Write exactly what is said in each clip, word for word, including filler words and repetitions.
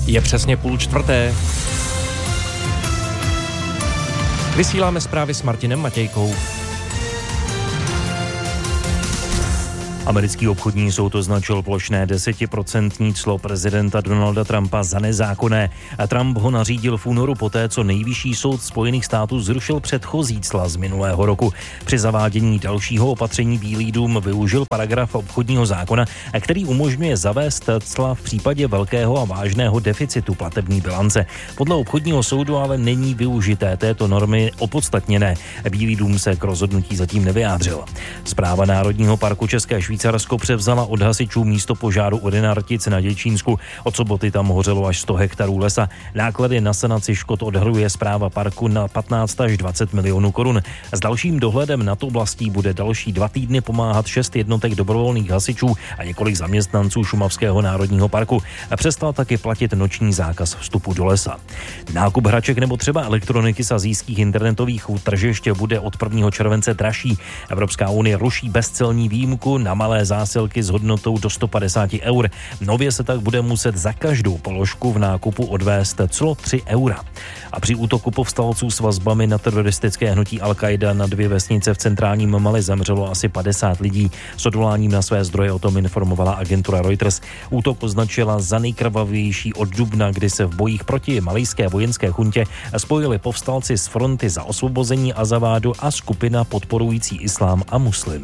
Je přesně půl čtvrté. Vysíláme zprávy s Martinem Matějkou. Americký obchodní soud označil plošné desetiprocentní clo prezidenta Donalda Trumpa za nezákonné. A Trump ho nařídil v únoru poté, co nejvyšší soud Spojených států zrušil předchozí cla z minulého roku. Při zavádění dalšího opatření Bílý dům využil paragraf obchodního zákona, který umožňuje zavést cla v případě velkého a vážného deficitu platební bilance. Podle obchodního soudu ale není využité této normy opodstatněné. Bílý dům se k rozhodnutí zatím nevyjádřil. Správa Národního parku České Švýcarsko převzala od hasičů místo požáru u Rynartic na Děčínsku. Od soboty tam hořelo až sto hektarů lesa. Náklady na sanaci škod odhaduje správa parku na patnáct až dvacet milionů korun. S dalším dohledem nad oblastí bude další dva týdny pomáhat šest jednotek dobrovolných hasičů a několik zaměstnanců Šumavského národního parku. Přestal taky platit noční zákaz vstupu do lesa. Nákup hraček nebo třeba elektroniky z asijských internetových tržišť bude od prvního července dražší. Evropská unie ruší bezcelní výjimku na malé zásilky s hodnotou do sto padesát eur. Nově se tak bude muset za každou položku v nákupu odvést clo tři eura. A při útoku povstalců s vazbami na teroristické hnutí Al-Qaida na dvě vesnice v centrálním Mali zemřelo asi padesát lidí. S odvoláním na své zdroje o tom informovala agentura Reuters. Útok označila za nejkrvavější od dubna, kdy se v bojích proti malijské vojenské chuntě spojili povstalci z Fronty za osvobození Azavádu a skupina podporující islám a muslimy.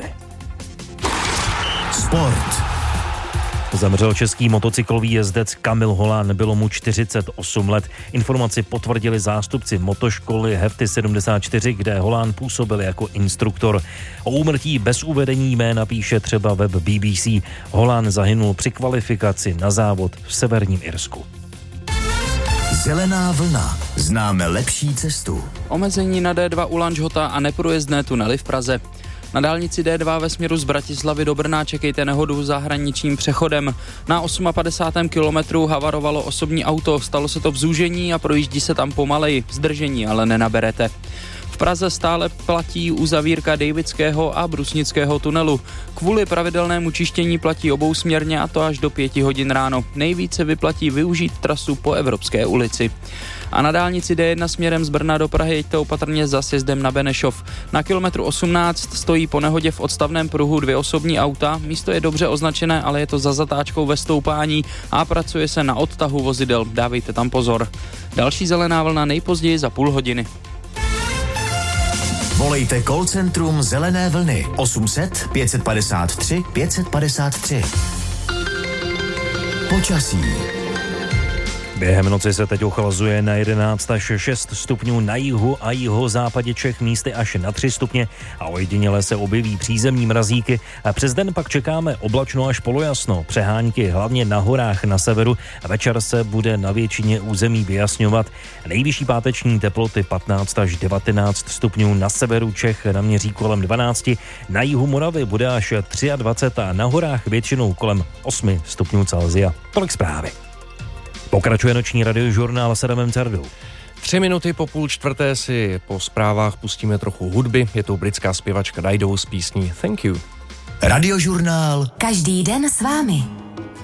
Sport. Zemřel český motocyklový jezdec Kamil Holán, bylo mu čtyřicet osm let. Informaci potvrdili zástupci motoškoly Hefty sedmdesát čtyři, kde Holán působil jako instruktor. O úmrtí bez uvedení jména píše třeba web B B C. Holán zahynul při kvalifikaci na závod v Severním Irsku. Zelená vlna. Známe lepší cestu. Omezení na D dva u Lanžhota a neprůjezdné tunely v Praze. Na dálnici D dva ve směru z Bratislavy do Brna čekejte nehodu za hraničním přechodem. Na padesátém osmém kilometru havarovalo osobní auto, stalo se to v zúžení a projíždí se tam pomaleji, zdržení ale nenaberete. V Praze stále platí uzavírka Davidského a Brusnického tunelu. Kvůli pravidelnému čištění platí obousměrně a to až do pěti hodin ráno. Nejvíce vyplatí využít trasu po Evropské ulici. A na dálnici D jedna směrem z Brna do Prahy jeďte opatrně za sjezdem na Benešov. Na kilometru osmnáct stojí po nehodě v odstavném pruhu dvě osobní auta. Místo je dobře označené, ale je to za zatáčkou ve stoupání a pracuje se na odtahu vozidel. Dávejte tam pozor. Další zelená vlna nejpozději za půl hodiny. Volejte call centrum Zelené vlny osm set pět padesát tři pět padesát tři. Počasí. Během noci se teď ochlazuje na jedenáct až šest stupňů na jihu a jihozápadě Čech, místy až na tři stupně a ojediněle se objeví přízemní mrazíky. A přes den pak čekáme oblačno až polojasno, přehánky hlavně na horách na severu. Večer se bude na většině území vyjasňovat. Nejvyšší páteční teploty patnáct až devatenáct stupňů na severu Čech, naměří kolem dvanáct, na jihu Moravy bude až dvacet tři a na horách většinou kolem osm stupňů Celsia. Tolik zprávy. Pokračuje noční radiožurnál s Adamem Cardou. Tři minuty po půl čtvrté si po zprávách pustíme trochu hudby. Je to britská zpěvačka Dido s písní Thank You. Radiožurnál. Každý den s vámi.